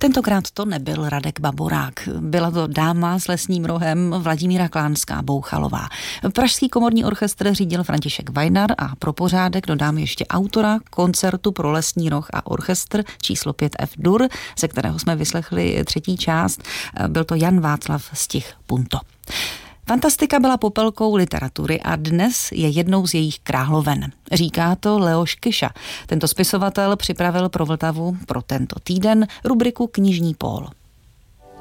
Tentokrát to nebyl Radek Baborák. Byla to dáma s lesním rohem Vladimíra Klánská-Bouchalová. Pražský komorní orchestr řídil František Vajnar a pro pořádek dodám ještě autora koncertu pro lesní roh a orchestr číslo 5 F-dur, ze kterého jsme vyslechli třetí část. Byl to Jan Václav Stich Punto. Fantastika byla popelkou literatury a dnes je jednou z jejich královen. Říká to Leoš Kyša. Tento spisovatel připravil pro Vltavu pro tento týden rubriku Knižní pól.